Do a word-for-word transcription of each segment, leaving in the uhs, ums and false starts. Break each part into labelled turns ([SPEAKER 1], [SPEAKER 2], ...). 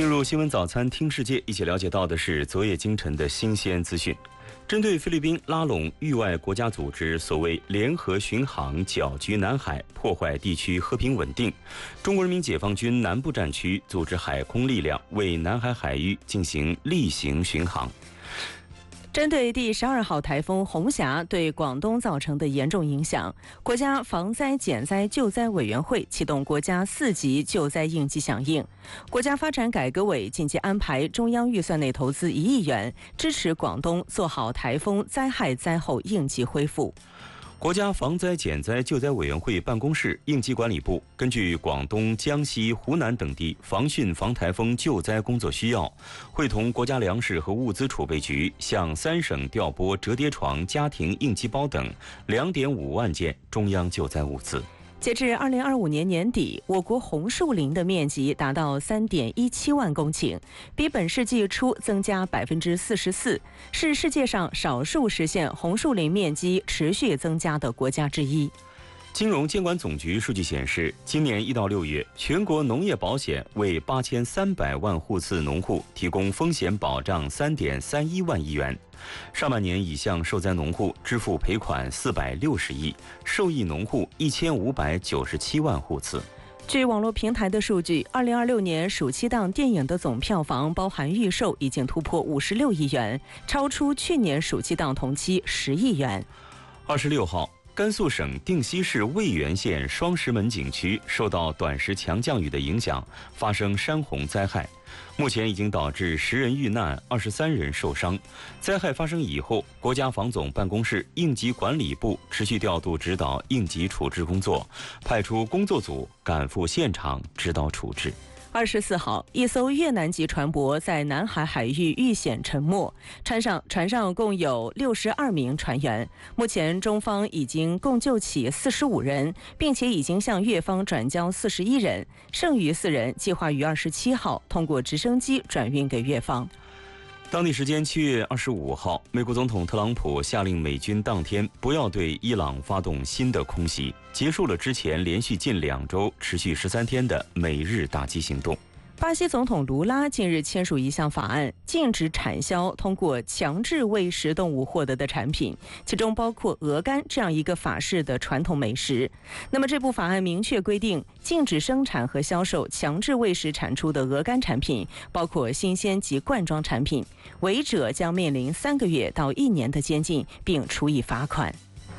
[SPEAKER 1] 进入新闻早餐听世界，一起了解到的是昨夜今晨的新鲜资讯。针对菲律宾拉拢域外国家组织所谓联合巡航搅局南海，破坏地区和平稳定，中国人民解放军南部战区组织海空力量为南海海域进行例行巡航。
[SPEAKER 2] 针对第十二号台风红霞对广东造成的严重影响，国家防灾减灾救灾委员会启动国家四级救灾应急响应。国家发展改革委紧急安排中央预算内投资一亿元，支持广东做好台风灾害灾后应急恢复。
[SPEAKER 1] 国家防灾减灾救灾委员会办公室应急管理部根据广东、江西、湖南等地防汛防台风救灾工作需要，会同国家粮食和物资储备局向三省调拨折叠床、家庭应急包等 两点五万件中央救灾物资。
[SPEAKER 2] 截至二零二五年年底，我国红树林的面积达到 三点一七万公顷，比本世纪初增加 百分之四十四， 是世界上少数实现红树林面积持续增加的国家之一。
[SPEAKER 1] 金融监管总局数据显示，今年一到六月，全国农业保险为八千三百万户次农户提供风险保障 三点三一万亿元。上半年已向受灾农户支付赔款四百六十亿，受益农户一千五百九十七万户次。
[SPEAKER 2] 据网络平台的数据，二零二六年暑期档电影的总票房包含预售已经突破五十六亿元，超出去年暑期档同期十亿元。
[SPEAKER 1] 二十六号。甘肃省定西市渭源县双石门景区受到短时强降雨的影响，发生山洪灾害，目前已经导致十人遇难，二十三人受伤。灾害发生以后，国家防总办公室应急管理部持续调度指导应急处置工作，派出工作组赶赴现场指导处置。
[SPEAKER 2] 二十四号，一艘越南籍船舶在南海海域遇险沉没，船上船上共有六十二名船员。目前，中方已经共救起四十五人，并且已经向越方转交四十一人，剩余四人计划于二十七号通过直升机转运给越方。
[SPEAKER 1] 当地时间七月二十五号，美国总统特朗普下令美军当天不要对伊朗发动新的空袭，结束了之前连续近两周、持续十三天的美日打击行动。
[SPEAKER 2] 巴西总统卢拉近日签署一项法案，禁止产销通过强制喂食动物获得的产品，其中包括鹅肝这样一个法式的传统美食。那么这部法案明确规定，禁止生产和销售强制喂食产出的鹅肝产品，包括新鲜及罐装产品，违者将面临三个月到一年的监禁，并处以罚款。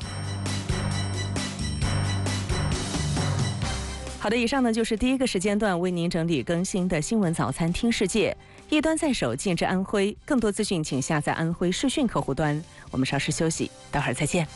[SPEAKER 2] 好的，以上呢就是第一个时间段为您整理更新的新闻早餐听世界。一端在手，尽至安徽。更多资讯请下载安徽视讯客户端。我们稍事休息，待会儿再见。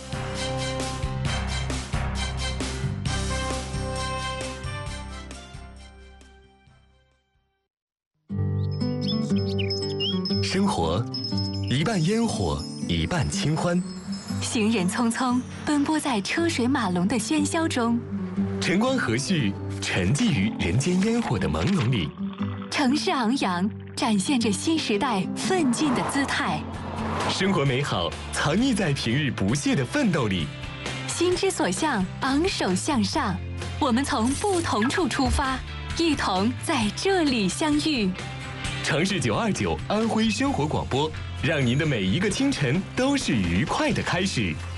[SPEAKER 3] 生活一半烟火，一半清欢。
[SPEAKER 4] 行人匆匆奔波在车水马龙的喧嚣中。
[SPEAKER 3] 晨光和煦，沉寂于人间烟火的朦胧里。
[SPEAKER 4] 城市昂扬，展现着新时代奋进的姿态。
[SPEAKER 3] 生活美好，藏匿在平日不懈的奋斗里。
[SPEAKER 4] 心之所向，昂首向上。我们从不同处出发，一同在这里相遇。
[SPEAKER 3] 城市九二九安徽生活广播，让您的每一个清晨都是愉快的开始。